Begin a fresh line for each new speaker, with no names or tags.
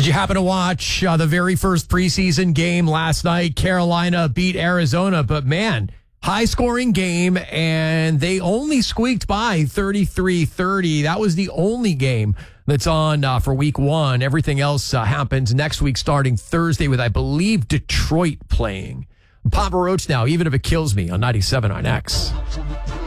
you happen to watch the very first preseason game last night? Carolina beat Arizona, but man, high-scoring game, and they only squeaked by 33-30. That was the only game that's on for week one. Everything else happens next week starting Thursday with, I believe, Detroit playing. Papa Roach now, even if it kills me, on 97 on X.